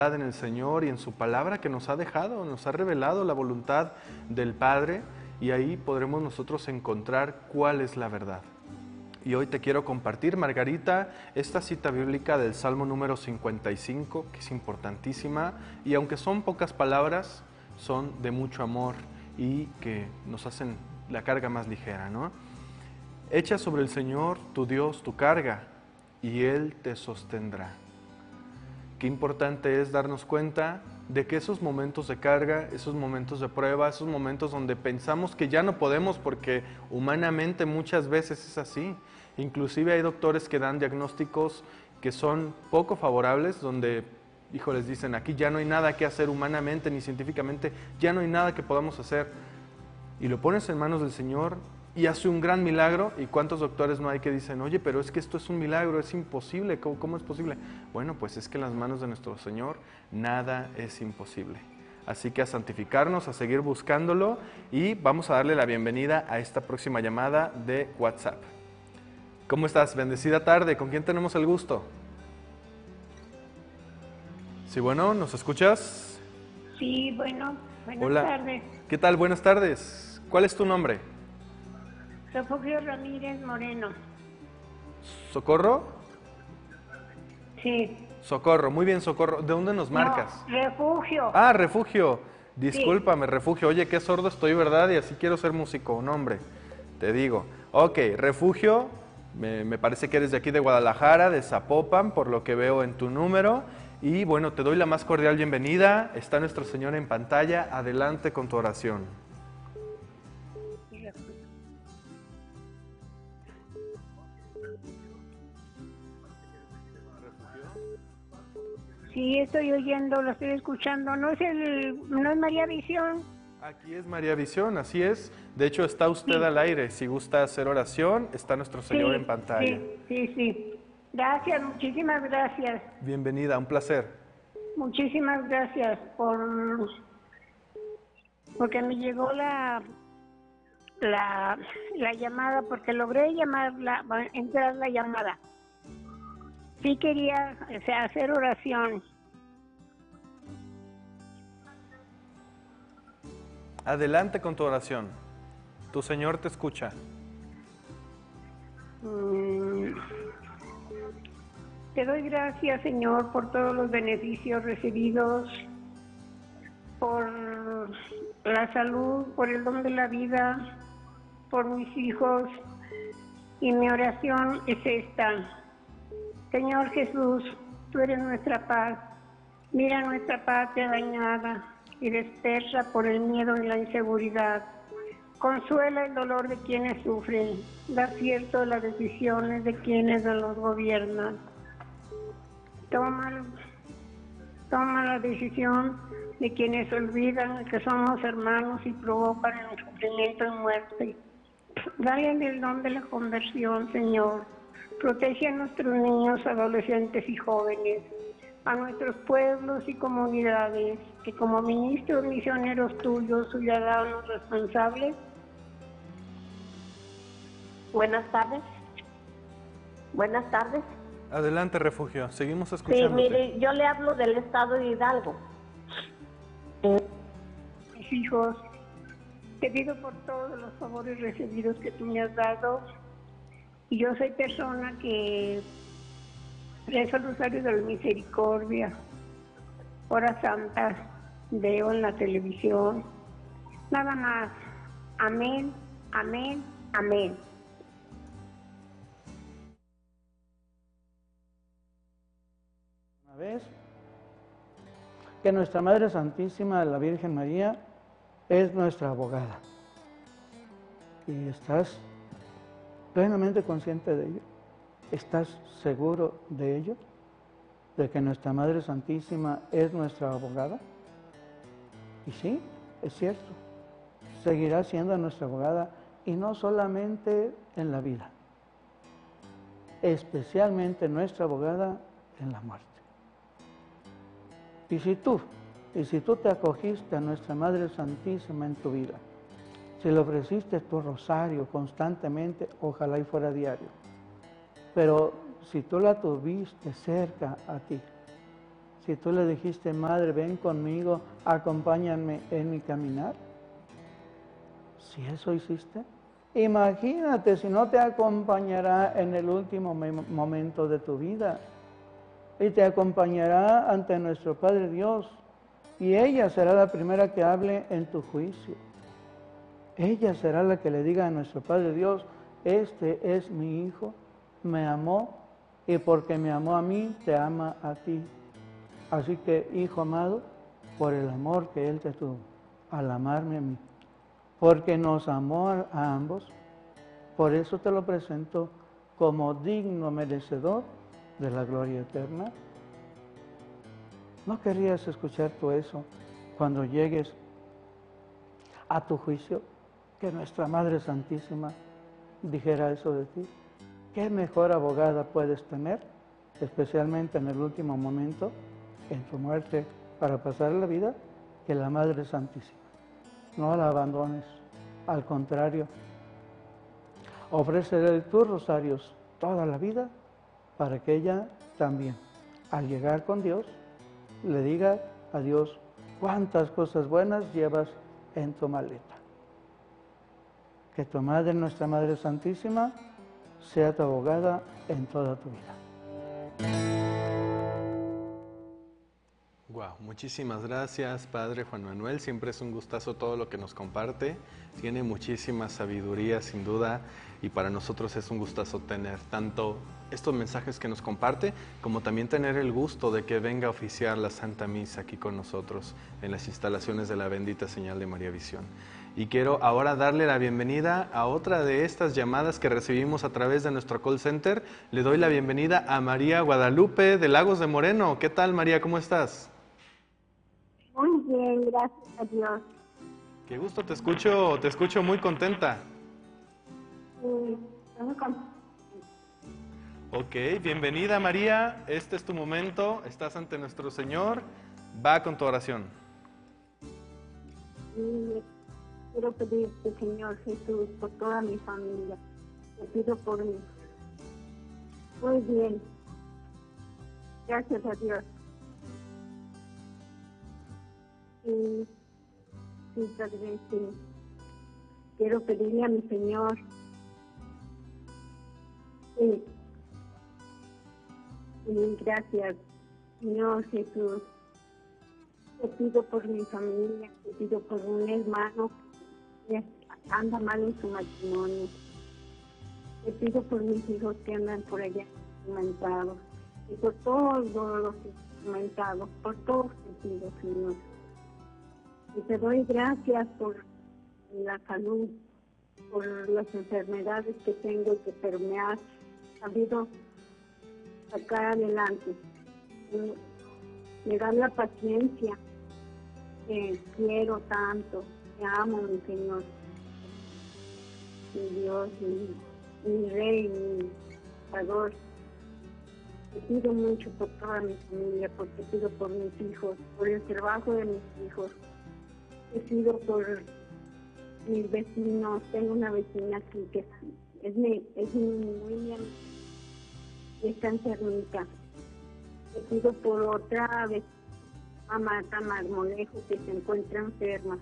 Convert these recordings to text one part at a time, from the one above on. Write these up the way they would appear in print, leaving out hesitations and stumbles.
en el Señor y en su palabra que nos ha dejado, nos ha revelado la voluntad del Padre, y ahí podremos nosotros encontrar cuál es la verdad. Y hoy te quiero compartir, Margarita, esta cita bíblica del Salmo número 55, que es importantísima, y aunque son pocas palabras, son de mucho amor y que nos hacen la carga más ligera, ¿no? Echa sobre el Señor tu Dios tu carga, y Él te sostendrá. Qué importante es darnos cuenta de que esos momentos de carga, esos momentos de prueba, esos momentos donde pensamos que ya no podemos porque humanamente muchas veces es así. Inclusive hay doctores que dan diagnósticos que son poco favorables, donde, les dicen, aquí ya no hay nada que hacer humanamente ni científicamente, ya no hay nada que podamos hacer. Y lo pones en manos del Señor y hace un gran milagro. ¿Y cuántos doctores no hay que dicen, oye, pero es que esto es un milagro, es imposible, ¿cómo es posible? Bueno, pues es que en las manos de nuestro Señor nada es imposible. Así que a santificarnos, a seguir buscándolo, y vamos a darle la bienvenida a esta próxima llamada de WhatsApp. ¿Cómo estás? Bendecida tarde, ¿con quién tenemos el gusto? Sí, bueno, ¿nos escuchas? Sí, buenas Hola. tardes. ¿Qué tal? Buenas tardes. ¿Cuál es tu nombre? Refugio Ramírez Moreno. ¿Socorro? Sí. Socorro, muy bien, Socorro. ¿De dónde nos marcas? No, Refugio. Ah, Refugio. Discúlpame, Sí. Refugio. Oye, qué sordo estoy, ¿verdad? Y así quiero ser músico, no, hombre. Te digo. Ok, Refugio, me parece que eres de aquí de Guadalajara, de Zapopan, por lo que veo en tu número. Y bueno, te doy la más cordial bienvenida. Está nuestro Señor en pantalla. Adelante con tu oración. Sí, estoy oyendo, lo estoy escuchando. ¿No es María Visión? Aquí es María Visión, así es. De hecho, está usted Sí. al aire. Si gusta hacer oración, está nuestro Señor en pantalla. Sí. Gracias, muchísimas gracias. Bienvenida, un placer. Muchísimas gracias porque me llegó la llamada, porque logré entrar la llamada. Sí quería, hacer oración. Adelante con tu oración. Tu Señor te escucha. Te doy gracias, Señor, por todos los beneficios recibidos, por la salud, por el don de la vida, por mis hijos, y mi oración es esta. Señor Jesús, tú eres nuestra paz. Mira nuestra patria dañada y dispersa por el miedo y la inseguridad. Consuela el dolor de quienes sufren, da cierto a las decisiones de quienes nos gobiernan. Toma la decisión de quienes olvidan que somos hermanos y provocan el sufrimiento y muerte. Dale el don de la conversión, Señor. Protege a nuestros niños, adolescentes y jóvenes, a nuestros pueblos y comunidades, que como ministros misioneros tuyos, ciudadanos responsables. Buenas tardes. Buenas tardes. Adelante, Refugio. Seguimos Sí, escuchándote. mire, yo le hablo del estado de Hidalgo. Mis hijos, te pido por todos los favores recibidos que tú me has dado. Y yo soy persona que rezo el Rosario de la Misericordia, horas santas, veo en la televisión. Nada más. Amén, amén, amén. Una vez que nuestra Madre Santísima, la Virgen María, es nuestra abogada. Y estás plenamente consciente de ello. ¿Estás seguro de ello? ¿De que nuestra Madre Santísima es nuestra abogada? Y sí, es cierto. Seguirá siendo nuestra abogada, y no solamente en la vida, especialmente nuestra abogada en la muerte. Y si tú te acogiste a nuestra Madre Santísima en tu vida, si le ofreciste tu rosario constantemente, ojalá y fuera diario, pero si tú la tuviste cerca a ti, Si tú le dijiste, Madre, ven conmigo, acompáñame en mi caminar. Si eso hiciste, imagínate si no te acompañará en el último momento de tu vida. Y te acompañará ante nuestro Padre Dios. Y ella será la primera que hable en tu juicio. Ella será la que le diga a nuestro Padre Dios, este es mi hijo, me amó, y porque me amó a mí, te ama a ti. Así que, hijo amado, por el amor que Él te tuvo, al amarme a mí, porque nos amó a ambos, por eso te lo presento como digno merecedor de la gloria eterna. ¿No querías escuchar tú eso cuando llegues a tu juicio? Que nuestra Madre Santísima dijera eso de ti. ¿Qué mejor abogada puedes tener, especialmente en el último momento, en tu muerte, para pasar la vida, que la Madre Santísima? No la abandones, al contrario, ofreceré tus rosarios toda la vida para que ella también, al llegar con Dios, le diga a Dios cuántas cosas buenas llevas en tu maleta. Que tu Madre, nuestra Madre Santísima, sea tu abogada en toda tu vida. Wow, muchísimas gracias, Padre Juan Manuel. Siempre es un gustazo todo lo que nos comparte. Tiene muchísima sabiduría, sin duda, y para nosotros es un gustazo tener tanto estos mensajes que nos comparte, como también tener el gusto de que venga a oficiar la Santa Misa aquí con nosotros en las instalaciones de la bendita señal de María Visión. Y quiero ahora darle la bienvenida a otra de estas llamadas que recibimos a través de nuestro call center. Le doy la bienvenida a María Guadalupe de Lagos de Moreno. ¿Qué tal, María? ¿Cómo estás? Muy bien, gracias a Dios. Qué gusto, te escucho muy contenta. Estoy con- Ok, bienvenida María, este es tu momento, estás ante nuestro Señor, va con tu oración. y quiero pedirte, Señor Jesús, por toda mi familia. Te pido por mí. Muy bien. Gracias a Dios. Sí, Padre, sí. Quiero pedirle a mi Señor. Sí. Y gracias, Señor Jesús. Te pido por mi familia, te pido por un hermano que anda mal en su matrimonio. Te pido por mis hijos que andan por allá instrumentados. Y por todos los instrumentados, por todos te pido, Señor. Y te doy gracias por la salud, por las enfermedades que tengo, pero me has sabido sacar adelante. Me da la paciencia que quiero tanto, te amo, mi Señor, mi Dios, mi Rey, mi Salvador. Te pido mucho por toda mi familia, porque pido por mis hijos, por el trabajo de mis hijos. Te pido por mis vecinos. Tengo una vecina aquí que es muy mi amiga y está enfermita. Te pido por otra vez, Marta Marmolejo, que se encuentra enferma.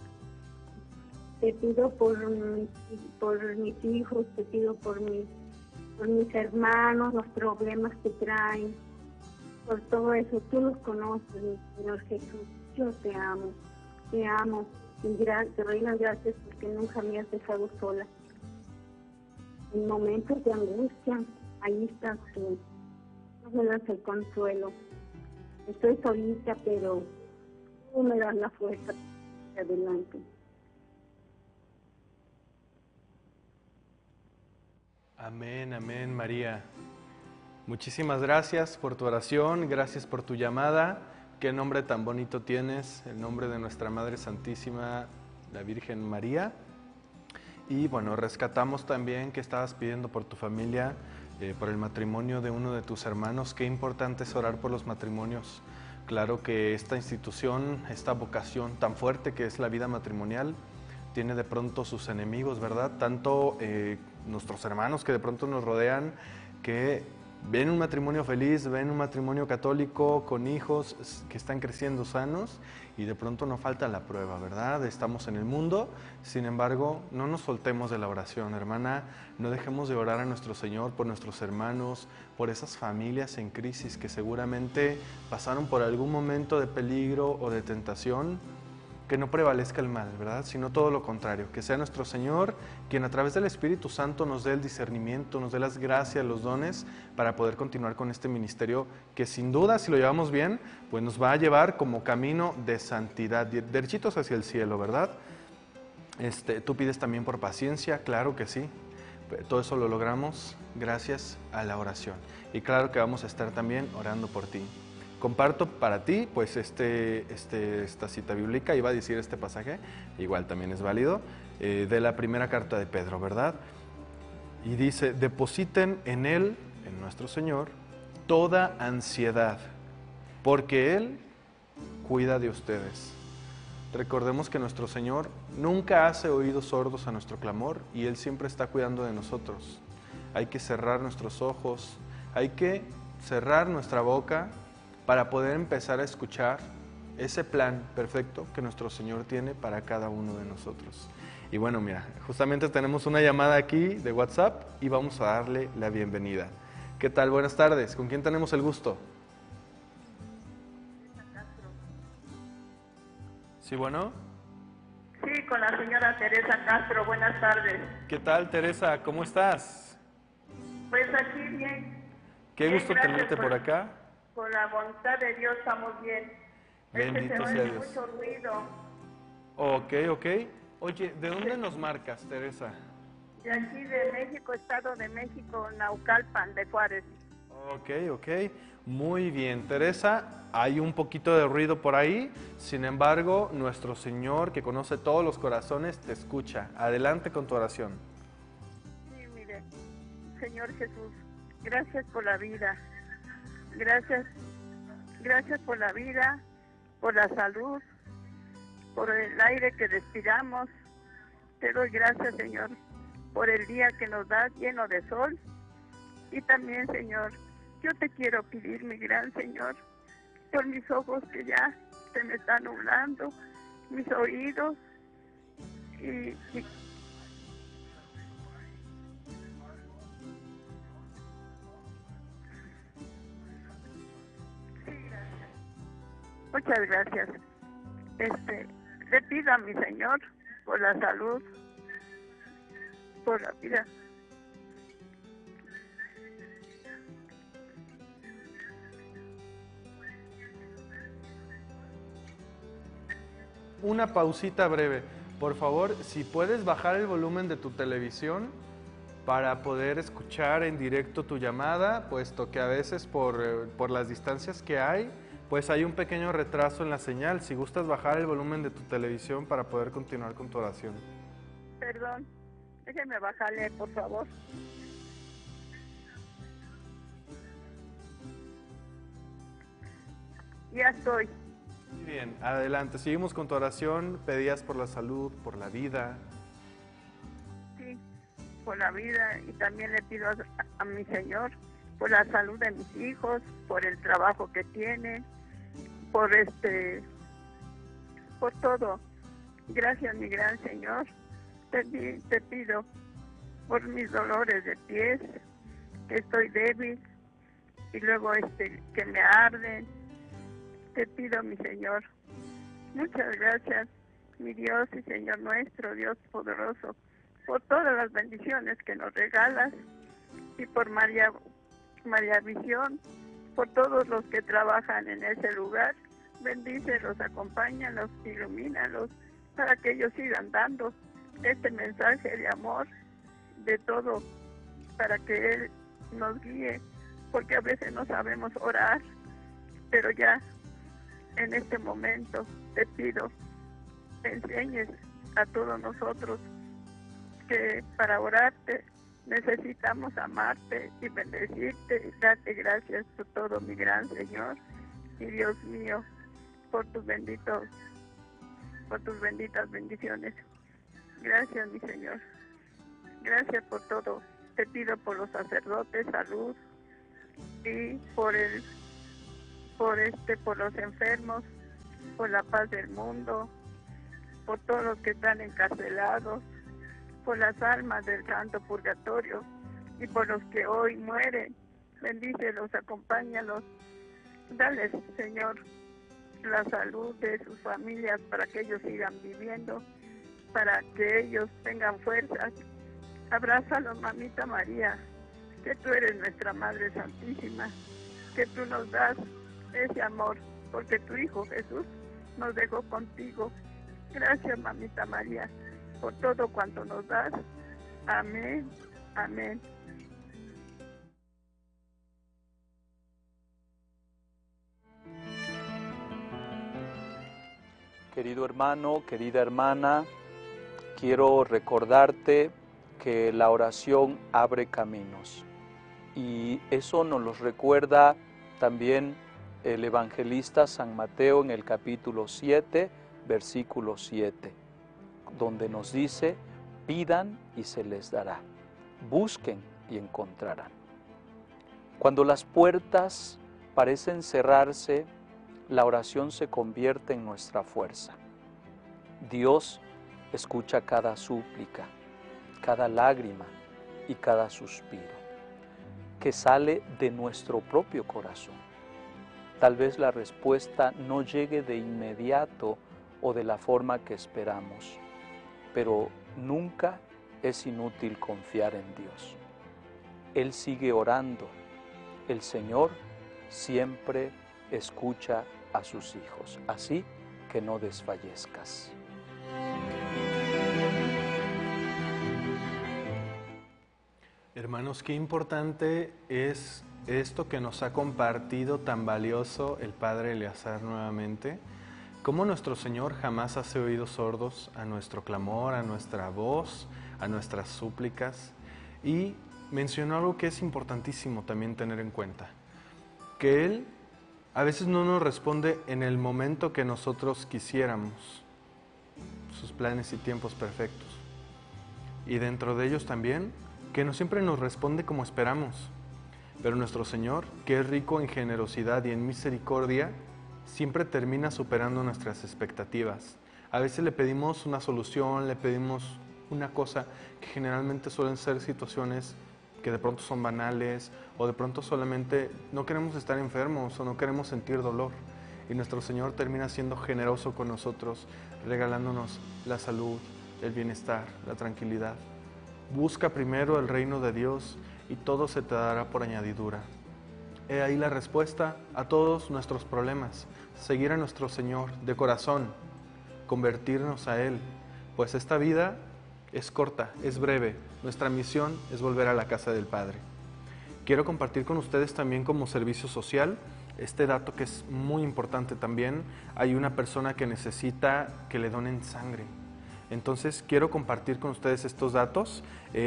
Te pido por mis hijos, te pido por mis hermanos, los problemas que traen, por todo eso. Tú los conoces, mi Señor Jesús. Yo te amo y te doy las gracias porque nunca me has dejado sola. En momentos de angustia, ahí estás tú. Me das el consuelo. Estoy solita, pero tú me das la fuerza hacia adelante. Amén, amén, María. Muchísimas gracias por tu oración, gracias por tu llamada. Qué nombre tan bonito tienes, el nombre de nuestra Madre Santísima, la Virgen María. Y bueno, rescatamos también que estabas pidiendo por tu familia, por el matrimonio de uno de tus hermanos. Qué importante es orar por los matrimonios. Claro que esta institución, esta vocación tan fuerte que es la vida matrimonial, tiene de pronto sus enemigos, ¿verdad? Tanto nuestros hermanos que de pronto nos rodean, que ven un matrimonio feliz, ven un matrimonio católico con hijos que están creciendo sanos y de pronto no falta la prueba, ¿verdad? Estamos en el mundo, sin embargo, no nos soltemos de la oración, hermana, no dejemos de orar a nuestro Señor por nuestros hermanos, por esas familias en crisis que seguramente pasaron por algún momento de peligro o de tentación. Que no prevalezca el mal, ¿verdad? Sino todo lo contrario, que sea nuestro Señor quien a través del Espíritu Santo nos dé el discernimiento, nos dé las gracias, los dones para poder continuar con este ministerio que sin duda, si lo llevamos bien, pues nos va a llevar como camino de santidad, derechitos hacia el cielo, ¿verdad? Tú pides también por paciencia, claro que sí. Todo eso lo logramos gracias a la oración. Y claro que vamos a estar también orando por ti. Comparto para ti, pues, esta cita bíblica, iba a decir este pasaje, igual también es válido, de la primera carta de Pedro, ¿verdad? Y dice, depositen en Él, en nuestro Señor, toda ansiedad, porque Él cuida de ustedes. Recordemos que nuestro Señor nunca hace oídos sordos a nuestro clamor y Él siempre está cuidando de nosotros. Hay que cerrar nuestros ojos, hay que cerrar nuestra boca, para poder empezar a escuchar ese plan perfecto que nuestro Señor tiene para cada uno de nosotros. Y bueno, mira, justamente tenemos una llamada aquí de WhatsApp y vamos a darle la bienvenida. ¿Qué tal? Buenas tardes. ¿Con quién tenemos el gusto? Sí, bueno. Sí, con la señora Teresa Castro. Buenas tardes. ¿Qué tal, Teresa? ¿Cómo estás? Pues aquí bien. Qué Bien, gusto gracias tenerte por acá. Por la voluntad de Dios estamos bien. Bendito se sea oye Dios. mucho ruido. Ok. Oye, ¿de dónde nos marcas, Teresa? De aquí de México, Estado de México, Naucalpan de Juárez. Ok. Muy bien, Teresa, hay un poquito de ruido por ahí, sin embargo, nuestro Señor, que conoce todos los corazones, te escucha. Adelante con tu oración. Sí, mire, Señor Jesús, gracias por la vida. Gracias por la vida, por la salud, por el aire que respiramos. Te doy gracias, Señor, por el día que nos das lleno de sol. Y también, Señor, yo te quiero pedir, mi gran Señor, por mis ojos que ya se me están nublando, mis oídos y muchas gracias. Le pido a mi Señor por la salud, por la vida. Una pausita breve. Por favor, si puedes bajar el volumen de tu televisión para poder escuchar en directo tu llamada, puesto que a veces por las distancias que hay, pues hay un pequeño retraso en la señal. Si gustas bajar el volumen de tu televisión para poder continuar con tu oración. Perdón, déjeme bajarle, por favor. Ya estoy. Muy bien, adelante. Seguimos con tu oración. Pedías por la salud, por la vida. Sí, por la vida, y también le pido a mi Señor por la salud de mis hijos, por el trabajo que tienen, por todo. Gracias, mi gran Señor. Te pido por mis dolores de pies, que estoy débil, y luego que me arden. Te pido, mi Señor, muchas gracias, mi Dios y Señor nuestro, Dios poderoso, por todas las bendiciones que nos regalas, y por María Visión, por todos los que trabajan en ese lugar. Bendícelos, acompáñalos, ilumínalos, para que ellos sigan dando este mensaje de amor, de todo, para que Él nos guíe, porque a veces no sabemos orar, pero ya en este momento te pido, enseñes a todos nosotros que para orarte necesitamos amarte y bendecirte y darte gracias por todo, mi gran Señor y Dios mío, por tus benditas bendiciones. Gracias, mi Señor. Gracias por todo. Te pido por los sacerdotes, salud, y por los enfermos, por la paz del mundo, por todos los que están encarcelados, por las almas del santo purgatorio y por los que hoy mueren. Bendícelos, acompáñalos. Dales, Señor, la salud de sus familias para que ellos sigan viviendo, para que ellos tengan fuerzas. Abrázalos, mamita María, que tú eres nuestra Madre Santísima, que tú nos das ese amor, porque tu Hijo Jesús nos dejó contigo. Gracias, mamita María, por todo cuanto nos das. Amén, amén. Querido hermano, querida hermana, quiero recordarte que la oración abre caminos. Y eso nos lo recuerda también el evangelista San Mateo en el capítulo 7, versículo 7, donde nos dice: pidan y se les dará, busquen y encontrarán. Cuando las puertas parecen cerrarse, la oración se convierte en nuestra fuerza. Dios escucha cada súplica, cada lágrima y cada suspiro que sale de nuestro propio corazón. Tal vez la respuesta no llegue de inmediato o de la forma que esperamos, pero nunca es inútil confiar en Dios. Él sigue orando. El Señor siempre escucha a sus hijos, así que no desfallezcas. Hermanos, qué importante es esto que nos ha compartido tan valioso el Padre Eleazar nuevamente. Cómo nuestro Señor jamás hace oídos sordos a nuestro clamor, a nuestra voz, a nuestras súplicas. Y mencionó algo que es importantísimo también tener en cuenta, que Él a veces no nos responde en el momento que nosotros quisiéramos, sus planes y tiempos perfectos. Y dentro de ellos también, que no siempre nos responde como esperamos. Pero nuestro Señor, que es rico en generosidad y en misericordia, siempre termina superando nuestras expectativas. A veces le pedimos una solución, le pedimos una cosa que generalmente suelen ser situaciones que de pronto son banales, o de pronto solamente no queremos estar enfermos o no queremos sentir dolor. Y nuestro Señor termina siendo generoso con nosotros, regalándonos la salud, el bienestar, la tranquilidad. Busca primero el reino de Dios y todo se te dará por añadidura. He ahí la respuesta a todos nuestros problemas: seguir a nuestro Señor de corazón, convertirnos a Él, pues esta vida es corta, es breve. Nuestra misión es volver a la casa del Padre. Quiero compartir con ustedes también como servicio social este dato que es muy importante también. Hay una persona que necesita que le donen sangre. Entonces quiero compartir con ustedes estos datos.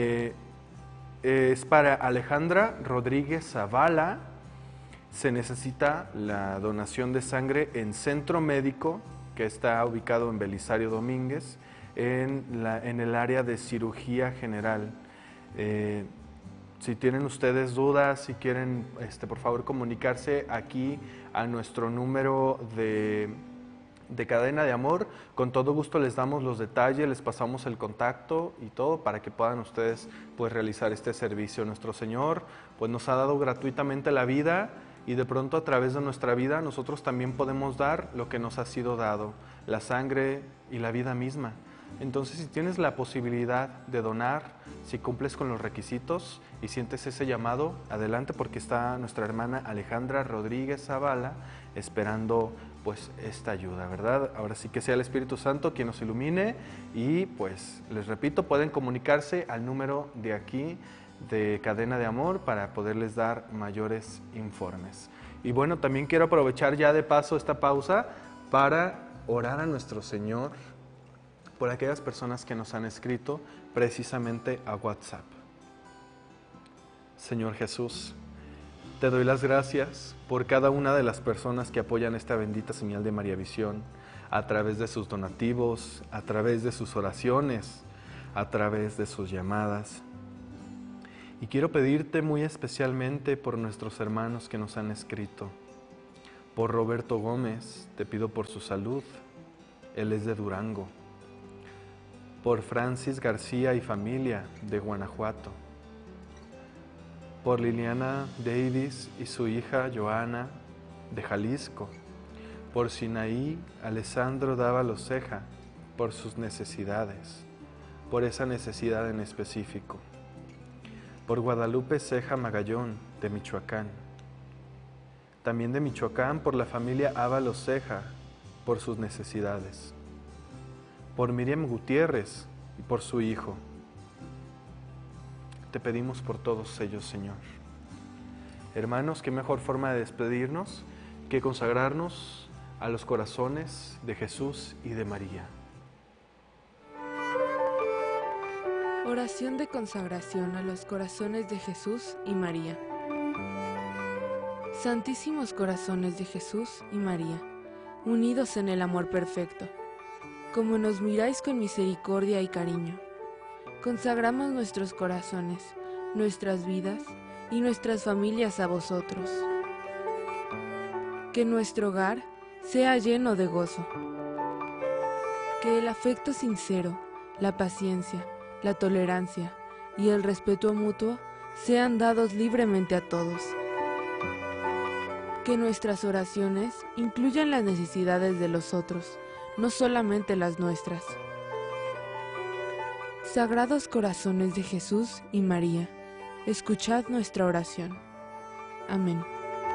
Es para Alejandra Rodríguez Zavala. Se necesita la donación de sangre en Centro Médico, que está ubicado en Belisario Domínguez, en el área de cirugía general. Si tienen ustedes dudas, si quieren, por favor comunicarse aquí a nuestro número de Cadena de Amor. Con todo gusto les damos los detalles, les pasamos el contacto y todo para que puedan ustedes pues realizar este servicio. Nuestro Señor pues nos ha dado gratuitamente la vida, y de pronto a través de nuestra vida nosotros también podemos dar lo que nos ha sido dado, la sangre y la vida misma. Entonces, si tienes la posibilidad de donar, si cumples con los requisitos y sientes ese llamado, adelante, porque está nuestra hermana Alejandra Rodríguez Zavala esperando pues esta ayuda, ¿verdad? Ahora sí que sea el Espíritu Santo quien nos ilumine, y pues les repito, pueden comunicarse al número de aquí de Cadena de Amor para poderles dar mayores informes. Y bueno, también quiero aprovechar ya de paso esta pausa para orar a nuestro Señor por aquellas personas que nos han escrito precisamente a WhatsApp. Señor Jesús, te doy las gracias por cada una de las personas que apoyan esta bendita señal de María Visión, a través de sus donativos, a través de sus oraciones, a través de sus llamadas. Y quiero pedirte muy especialmente por nuestros hermanos que nos han escrito. Por Roberto Gómez, te pido por su salud, él es de Durango. Por Francis García y familia, de Guanajuato. Por Liliana Davis y su hija Joana, de Jalisco. Por Sinaí Alessandro Dávalos Ceja, por sus necesidades, por esa necesidad en específico. Por Guadalupe Ceja Magallón, de Michoacán. También de Michoacán, por la familia Ábalos Ceja, por sus necesidades. Por Miriam Gutiérrez y por su hijo. Te pedimos por todos ellos, Señor. Hermanos, qué mejor forma de despedirnos que consagrarnos a los corazones de Jesús y de María. Oración de consagración a los corazones de Jesús y María. Santísimos corazones de Jesús y María, unidos en el amor perfecto, como nos miráis con misericordia y cariño, consagramos nuestros corazones, nuestras vidas y nuestras familias a vosotros. Que nuestro hogar sea lleno de gozo. Que el afecto sincero, la paciencia, la tolerancia y el respeto mutuo sean dados libremente a todos. Que nuestras oraciones incluyan las necesidades de los otros, no solamente las nuestras. Sagrados corazones de Jesús y María, escuchad nuestra oración. Amén.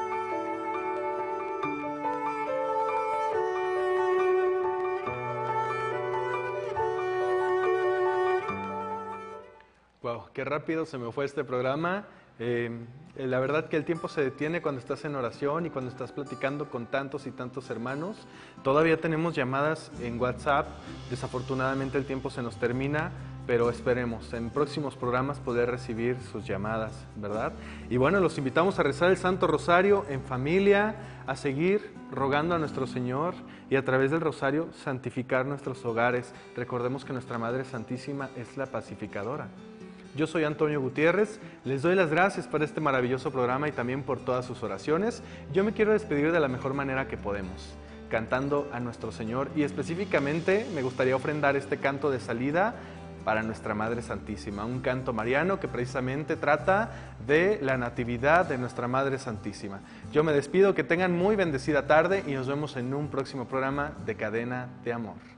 Wow, qué rápido se me fue este programa. La verdad que el tiempo se detiene cuando estás en oración y cuando estás platicando con tantos y tantos hermanos. Todavía tenemos llamadas en WhatsApp. Desafortunadamente el tiempo se nos termina, pero esperemos en próximos programas poder recibir sus llamadas, ¿verdad? Y bueno, los invitamos a rezar el Santo Rosario en familia, a seguir rogando a nuestro Señor y a través del Rosario santificar nuestros hogares. Recordemos que nuestra Madre Santísima es la pacificadora. Yo soy Antonio Gutiérrez, les doy las gracias por este maravilloso programa y también por todas sus oraciones. Yo me quiero despedir de la mejor manera que podemos, cantando a nuestro Señor, y específicamente me gustaría ofrendar este canto de salida para nuestra Madre Santísima, un canto mariano que precisamente trata de la natividad de nuestra Madre Santísima. Yo me despido, que tengan muy bendecida tarde y nos vemos en un próximo programa de Cadena de Amor.